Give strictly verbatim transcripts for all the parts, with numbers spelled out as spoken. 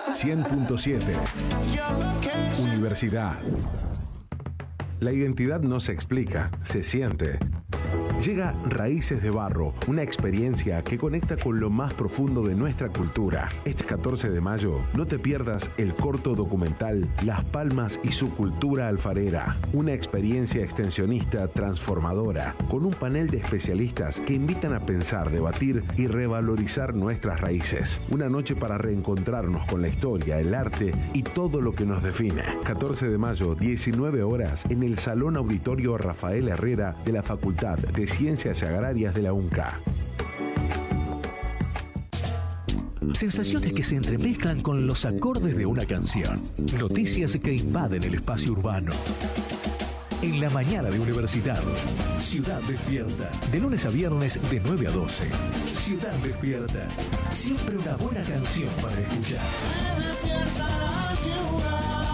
cien punto siete. Universidad. La identidad no se explica, se siente. Llega Raíces de Barro, una experiencia que conecta con lo más profundo de nuestra cultura. Este catorce de mayo, no te pierdas el corto documental Las Palmas y su cultura alfarera. Una experiencia extensionista transformadora, con un panel de especialistas que invitan a pensar, debatir y revalorizar nuestras raíces. Una noche para reencontrarnos con la historia, el arte y todo lo que nos define. catorce de mayo, diecinueve horas, en el Salón Auditorio Rafael Herrera de la Facultad de Ciencias Agrarias de la UNCA. Sensaciones que se entremezclan con los acordes de una canción. Noticias que invaden el espacio urbano. En la mañana de Universidad. Ciudad Despierta. De lunes a viernes de nueve a doce. Ciudad Despierta. Siempre una buena canción para escuchar. Se despierta la ciudad.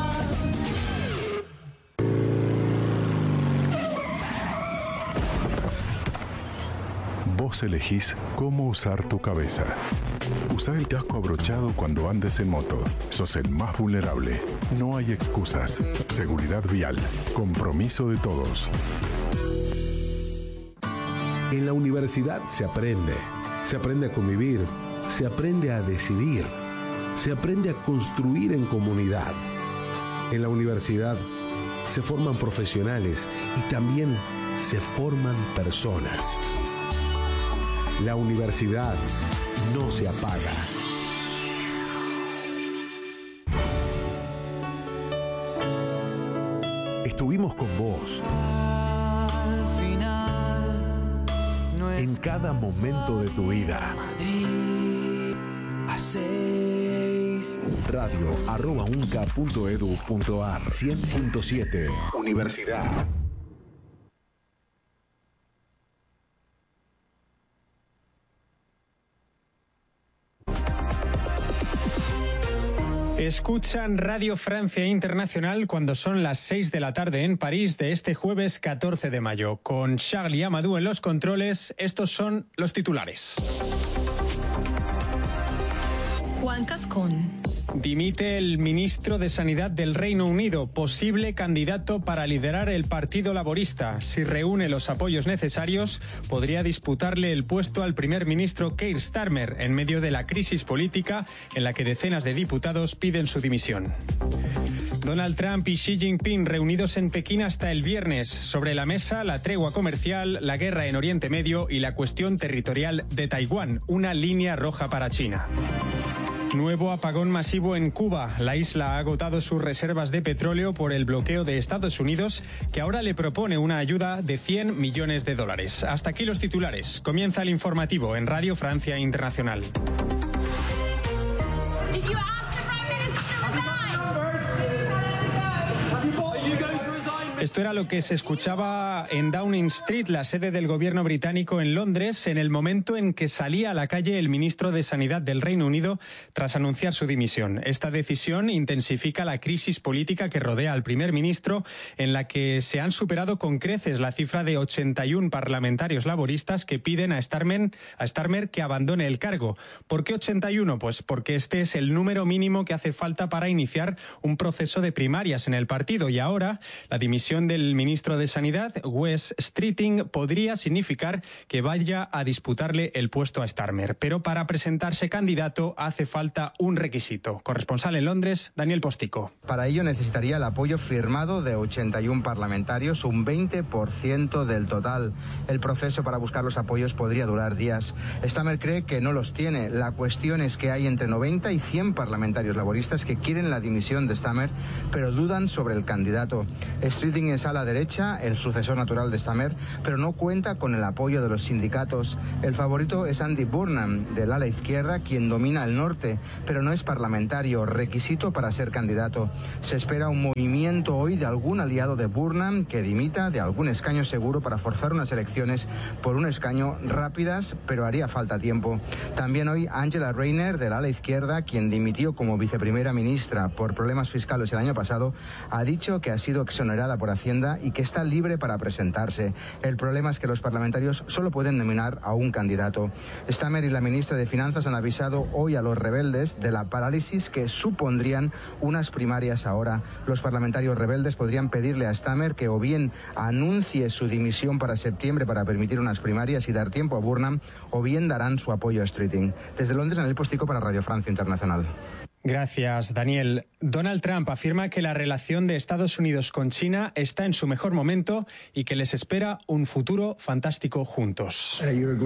Vos elegís cómo usar tu cabeza. Usa el casco abrochado cuando andes en moto. Sos el más vulnerable. No hay excusas. Seguridad vial. Compromiso de todos. En la universidad se aprende. Se aprende a convivir. Se aprende a decidir. Se aprende a construir en comunidad. En la universidad se forman profesionales y también se forman personas. La universidad no se apaga. Estuvimos con vos. Al final, en cada momento de tu vida. Madrid, a seis. Radio arroba unca punto edu punto ar. cien punto siete. Universidad. Escuchan Radio Francia Internacional cuando son las seis de la tarde en París de este jueves catorce de mayo. Con Charlie Amadou en los controles, estos son los titulares. Juan Cascón. Dimite el ministro de Sanidad del Reino Unido, posible candidato para liderar el Partido Laborista. Si reúne los apoyos necesarios, podría disputarle el puesto al primer ministro Keir Starmer en medio de la crisis política en la que decenas de diputados piden su dimisión. Donald Trump y Xi Jinping reunidos en Pekín hasta el viernes. Sobre la mesa, la tregua comercial, la guerra en Oriente Medio y la cuestión territorial de Taiwán, una línea roja para China. Nuevo apagón masivo en Cuba. La isla ha agotado sus reservas de petróleo por el bloqueo de Estados Unidos, que ahora le propone una ayuda de cien millones de dólares. Hasta aquí los titulares. Comienza el informativo en Radio Francia Internacional. Esto era lo que se escuchaba en Downing Street, la sede del gobierno británico en Londres, en el momento en que salía a la calle el ministro de Sanidad del Reino Unido tras anunciar su dimisión. Esta decisión intensifica la crisis política que rodea al primer ministro, en la que se han superado con creces la cifra de ochenta y uno parlamentarios laboristas que piden a Starmer, a Starmer que abandone el cargo. ¿Por qué ochenta y uno? Pues porque este es el número mínimo que hace falta para iniciar un proceso de primarias en el partido, y ahora la dimisión del ministro de Sanidad, Wes Streeting, podría significar que vaya a disputarle el puesto a Starmer. Pero para presentarse candidato hace falta un requisito. Corresponsal en Londres, Daniel Postico. Para ello necesitaría el apoyo firmado de ochenta y uno parlamentarios, un veinte por ciento del total. El proceso para buscar los apoyos podría durar días. Starmer cree que no los tiene. La cuestión es que hay entre noventa y cien parlamentarios laboristas que quieren la dimisión de Starmer, pero dudan sobre el candidato. Streeting es a la derecha, el sucesor natural de Starmer, pero no cuenta con el apoyo de los sindicatos. El favorito es Andy Burnham, del ala izquierda, quien domina el norte, pero no es parlamentario, requisito para ser candidato. Se espera un movimiento hoy de algún aliado de Burnham que dimita de algún escaño seguro para forzar unas elecciones por un escaño rápidas, pero haría falta tiempo. También hoy Angela Rayner, del ala izquierda, quien dimitió como viceprimera ministra por problemas fiscales el año pasado, ha dicho que ha sido exonerada por por Hacienda y que está libre para presentarse. El problema es que los parlamentarios solo pueden nominar a un candidato. Stammer y la ministra de Finanzas han avisado hoy a los rebeldes de la parálisis que supondrían unas primarias ahora. Los parlamentarios rebeldes podrían pedirle a Stammer que o bien anuncie su dimisión para septiembre para permitir unas primarias y dar tiempo a Burnham, o bien darán su apoyo a Streeting. Desde Londres, Daniel Postigo para Radio Francia Internacional. Gracias, Daniel. Donald Trump afirma que la relación de Estados Unidos con China está en su mejor momento y que les espera un futuro fantástico juntos.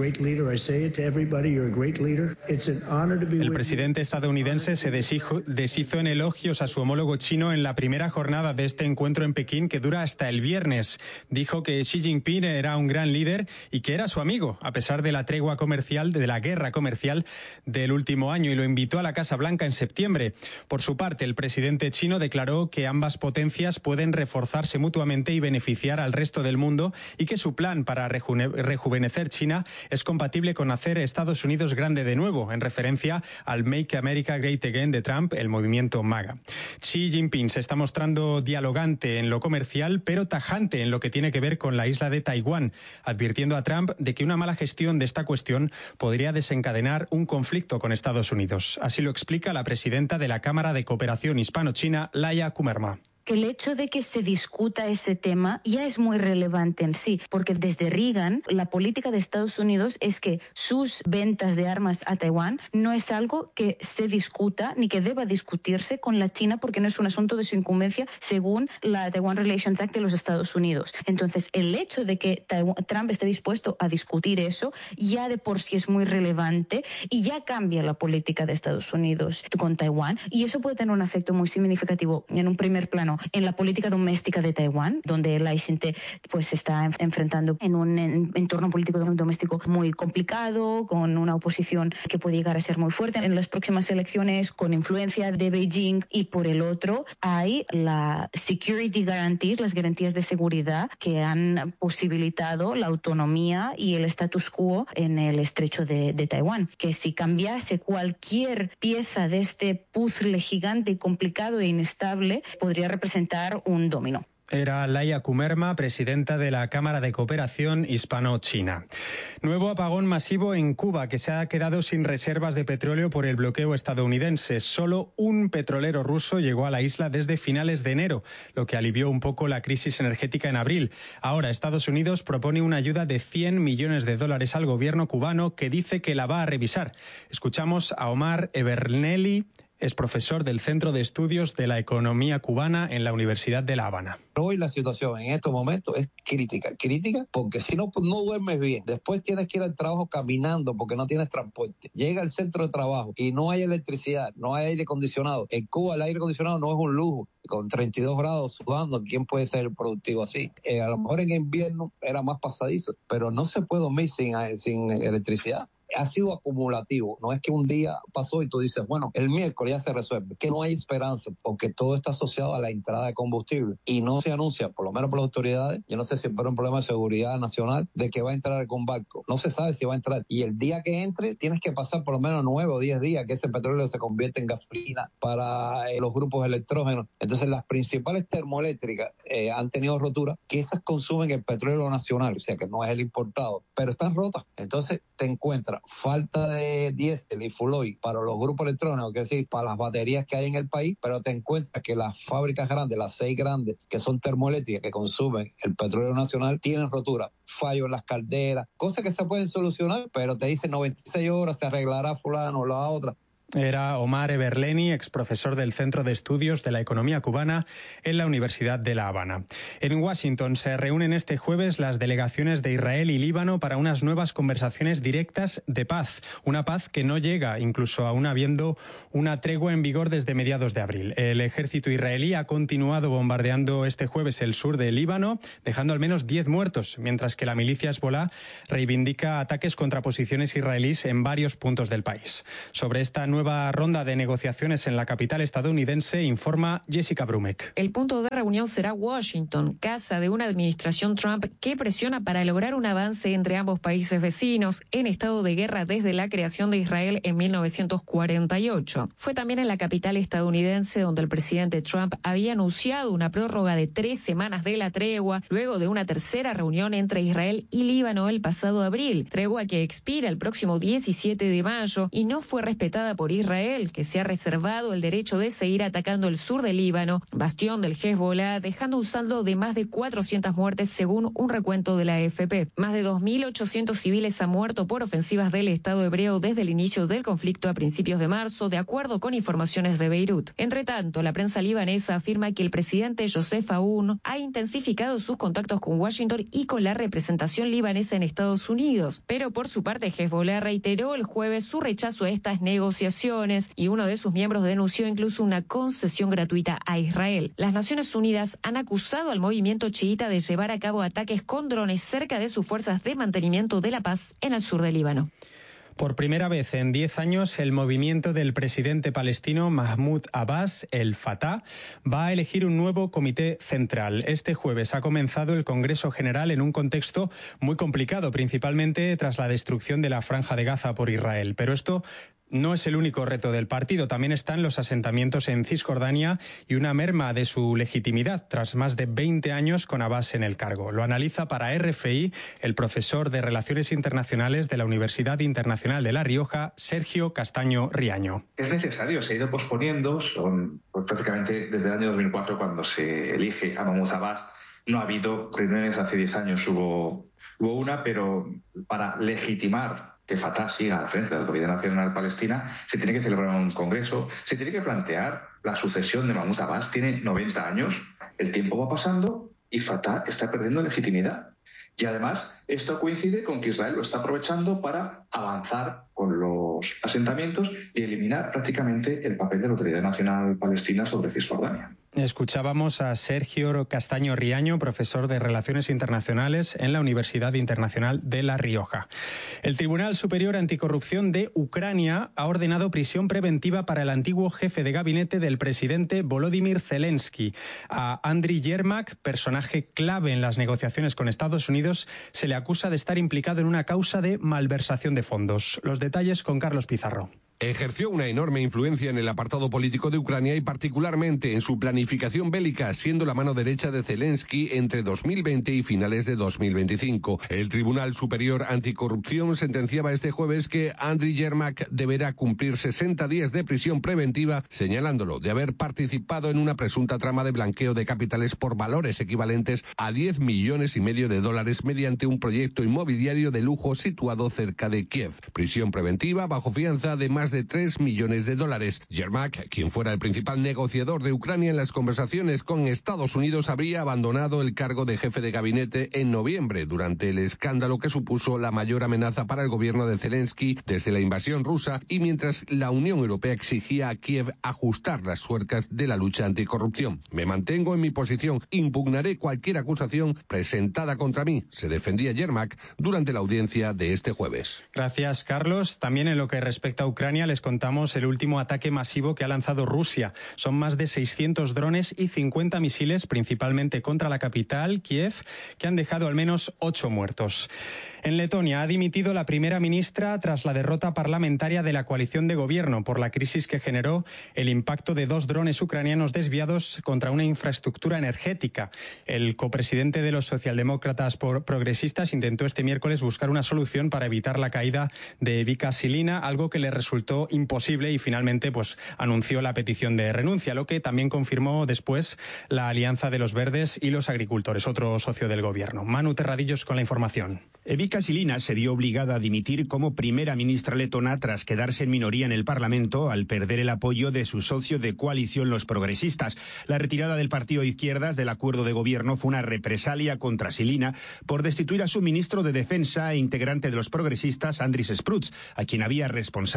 El presidente estadounidense se deshizo, deshizo en elogios a su homólogo chino en la primera jornada de este encuentro en Pekín, que dura hasta el viernes. Dijo que Xi Jinping era un gran líder y que era su amigo, a pesar de la tregua comercial, de la guerra comercial del último año, y lo invitó a la Casa Blanca en septiembre. Por su parte, el presidente chino declaró que ambas potencias pueden reforzarse mutuamente y beneficiar al resto del mundo, y que su plan para reju- rejuvenecer China es compatible con hacer Estados Unidos grande de nuevo, en referencia al Make America Great Again de Trump, el movimiento MAGA. Xi Jinping se está mostrando dialogante en lo comercial, pero tajante en lo que tiene que ver con la isla de Taiwán, advirtiendo a Trump de que una mala gestión de esta cuestión podría desencadenar un conflicto con Estados Unidos. Así lo explica la presidenta de la Cámara de Cooperación Hispano-China, Laia Kumerma. El hecho de que se discuta ese tema ya es muy relevante en sí, porque desde Reagan la política de Estados Unidos es que sus ventas de armas a Taiwán no es algo que se discuta ni que deba discutirse con la China, porque no es un asunto de su incumbencia según la Taiwan Relations Act de los Estados Unidos. Entonces, el hecho de que Taiwan, Trump esté dispuesto a discutir eso ya de por sí es muy relevante y ya cambia la política de Estados Unidos con Taiwán, y eso puede tener un efecto muy significativo en un primer plano en la política doméstica de Taiwán, donde la I C N T pues se está enfrentando en un entorno político doméstico muy complicado, con una oposición que puede llegar a ser muy fuerte en las próximas elecciones, con influencia de Beijing, y por el otro hay la security guarantees, las garantías de seguridad que han posibilitado la autonomía y el status quo en el estrecho de, de Taiwán, que si cambiase cualquier pieza de este puzzle gigante y complicado e inestable podría representar un dominó. Era Laia Kumerma, presidenta de la Cámara de Cooperación Hispano-China. Nuevo apagón masivo en Cuba, que se ha quedado sin reservas de petróleo por el bloqueo estadounidense. Solo un petrolero ruso llegó a la isla desde finales de enero, lo que alivió un poco la crisis energética en abril. Ahora Estados Unidos propone una ayuda de cien millones de dólares al gobierno cubano, que dice que la va a revisar. Escuchamos a Omar Evernelli, es profesor del Centro de Estudios de la Economía Cubana en la Universidad de La Habana. Hoy la situación en estos momentos es crítica, crítica porque si no, no duermes bien, después tienes que ir al trabajo caminando porque no tienes transporte, llega al centro de trabajo y no hay electricidad, no hay aire acondicionado. En Cuba el aire acondicionado no es un lujo, con treinta y dos grados sudando, ¿quién puede ser productivo así? Eh, a lo mejor en invierno era más pasadizo, pero no se puede dormir sin, sin electricidad. Ha sido acumulativo, no es que un día pasó y tú dices, bueno, el miércoles ya se resuelve, que no hay esperanza, porque todo está asociado a la entrada de combustible y no se anuncia, por lo menos por las autoridades, yo no sé si es por un problema de seguridad nacional, de que va a entrar con barco, no se sabe si va a entrar, y el día que entre tienes que pasar por lo menos nueve o diez días que ese petróleo se convierte en gasolina para eh, los grupos electrógenos. Entonces las principales termoeléctricas eh, han tenido roturas, que esas consumen el petróleo nacional, o sea que no es el importado, pero están rotas. Entonces te encuentras falta de diésel y full oil para los grupos electrónicos, que decir, para las baterías que hay en el país, pero te encuentras que las fábricas grandes, las seis grandes, que son termoeléctricas, que consumen el petróleo nacional, tienen rotura, fallos en las calderas, cosas que se pueden solucionar, pero te dicen noventa y seis horas, se arreglará fulano o la otra. Era Omar Everleni, exprofesor del Centro de Estudios de la Economía Cubana en la Universidad de La Habana. En Washington se reúnen este jueves las delegaciones de Israel y Líbano para unas nuevas conversaciones directas de paz. Una paz que no llega, incluso aún habiendo una tregua en vigor desde mediados de abril. El ejército israelí ha continuado bombardeando este jueves el sur de Líbano, dejando al menos diez muertos, mientras que la milicia Hezbollah reivindica ataques contra posiciones israelíes en varios puntos del país. Sobre esta nueva nueva ronda de negociaciones en la capital estadounidense, informa Jessica Brumek. El punto de reunión será Washington, casa de una administración Trump que presiona para lograr un avance entre ambos países vecinos en estado de guerra desde la creación de Israel en mil novecientos cuarenta y ocho. Fue también en la capital estadounidense donde el presidente Trump había anunciado una prórroga de tres semanas de la tregua, luego de una tercera reunión entre Israel y Líbano el pasado abril, tregua que expira el próximo diecisiete de mayo y no fue respetada por Israel, que se ha reservado el derecho de seguir atacando el sur del Líbano, bastión del Hezbollah, dejando un saldo de más de cuatrocientas muertes según un recuento de la A F P. Más de dos mil ochocientos civiles han muerto por ofensivas del Estado hebreo desde el inicio del conflicto a principios de marzo, de acuerdo con informaciones de Beirut. Entre tanto, la prensa libanesa afirma que el presidente Joseph Aoun ha intensificado sus contactos con Washington y con la representación libanesa en Estados Unidos, pero por su parte Hezbollah reiteró el jueves su rechazo a estas negociaciones y uno de sus miembros denunció incluso una concesión gratuita a Israel. Las Naciones Unidas han acusado al movimiento chiita de llevar a cabo ataques con drones cerca de sus fuerzas de mantenimiento de la paz en el sur del Líbano. Por primera vez en diez años, el movimiento del presidente palestino Mahmoud Abbas, el Fatah, va a elegir un nuevo comité central. Este jueves ha comenzado el Congreso General en un contexto muy complicado, principalmente tras la destrucción de la Franja de Gaza por Israel. Pero esto no es el único reto del partido. También están los asentamientos en Cisjordania y una merma de su legitimidad tras más de veinte años con Abbas en el cargo. Lo analiza para R F I el profesor de Relaciones Internacionales de la Universidad Internacional de La Rioja, Sergio Castaño Riaño. Es necesario, se ha ido posponiendo, son pues, prácticamente desde el año dos mil cuatro cuando se elige a Mahmoud Abbas. No ha habido reuniones, hace diez años hubo, hubo una, pero para legitimar que Fatah siga al frente de la Autoridad Nacional Palestina, se tiene que celebrar un congreso, se tiene que plantear la sucesión de Mahmoud Abbas. Tiene noventa años, el tiempo va pasando y Fatah está perdiendo legitimidad. Y además, esto coincide con que Israel lo está aprovechando para avanzar con los asentamientos y eliminar prácticamente el papel de la Autoridad Nacional Palestina sobre Cisjordania. Escuchábamos a Sergio Castaño Riaño, profesor de Relaciones Internacionales en la Universidad Internacional de La Rioja. El Tribunal Superior Anticorrupción de Ucrania ha ordenado prisión preventiva para el antiguo jefe de gabinete del presidente Volodymyr Zelensky. A Andriy Yermak, personaje clave en las negociaciones con Estados Unidos, se le acusa de estar implicado en una causa de malversación de fondos. Los detalles con Carlos Pizarro. Ejerció una enorme influencia en el apartado político de Ucrania y particularmente en su planificación bélica, siendo la mano derecha de Zelensky entre dos mil veinte y finales de dos mil veinticinco. El Tribunal Superior Anticorrupción sentenciaba este jueves que Andriy Yermak deberá cumplir sesenta días de prisión preventiva, señalándolo de haber participado en una presunta trama de blanqueo de capitales por valores equivalentes a diez millones y medio de dólares mediante un proyecto inmobiliario de lujo situado cerca de Kiev. Prisión preventiva bajo fianza de más de tres millones de dólares. Yermak, quien fuera el principal negociador de Ucrania en las conversaciones con Estados Unidos, habría abandonado el cargo de jefe de gabinete en noviembre durante el escándalo que supuso la mayor amenaza para el gobierno de Zelensky desde la invasión rusa y mientras la Unión Europea exigía a Kiev ajustar las tuercas de la lucha anticorrupción. Me mantengo en mi posición, impugnaré cualquier acusación presentada contra mí, se defendía Yermak durante la audiencia de este jueves. Gracias, Carlos. También en lo que respecta a Ucrania, les contamos el último ataque masivo que ha lanzado Rusia. Son más de seiscientos drones y cincuenta misiles, principalmente contra la capital, Kiev, que han dejado al menos ocho muertos. En Letonia ha dimitido la primera ministra tras la derrota parlamentaria de la coalición de gobierno por la crisis que generó el impacto de dos drones ucranianos desviados contra una infraestructura energética. El copresidente de los socialdemócratas progresistas intentó este miércoles buscar una solución para evitar la caída de Vika Silina, algo que le resultó imposible y finalmente pues anunció la petición de renuncia, lo que también confirmó después la Alianza de los Verdes y los Agricultores, otro socio del gobierno. Manu Terradillos con la información. Vika Silina se vio obligada a dimitir como primera ministra letona tras quedarse en minoría en el Parlamento al perder el apoyo de su socio de coalición, los progresistas. La retirada del partido de izquierdas del acuerdo de gobierno fue una represalia contra Silina por destituir a su ministro de Defensa e integrante de los progresistas, Andris Spruds, a quien había responsabilizado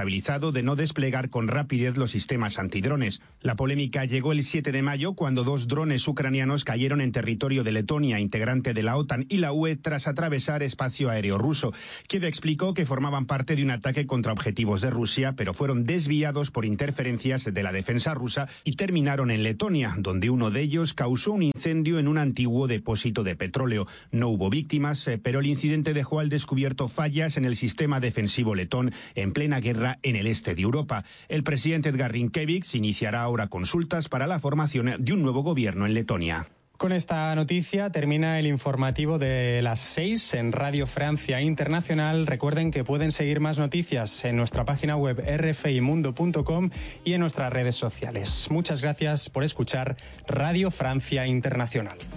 acusado de no desplegar con rapidez los sistemas antidrones. La polémica llegó el siete de mayo cuando dos drones ucranianos cayeron en territorio de Letonia, integrante de la OTAN y la U E, tras atravesar espacio aéreo ruso. Kiev explicó que formaban parte de un ataque contra objetivos de Rusia, pero fueron desviados por interferencias de la defensa rusa y terminaron en Letonia, donde uno de ellos causó un incendio en un antiguo depósito de petróleo. No hubo víctimas, pero el incidente dejó al descubierto fallas en el sistema defensivo letón en plena guerra en el este de Europa. El presidente Edgar Rinkēviks iniciará ahora consultas para la formación de un nuevo gobierno en Letonia. Con esta noticia termina el informativo de las seis en Radio Francia Internacional. Recuerden que pueden seguir más noticias en nuestra página web erre efe i mundo punto com y en nuestras redes sociales. Muchas gracias por escuchar Radio Francia Internacional.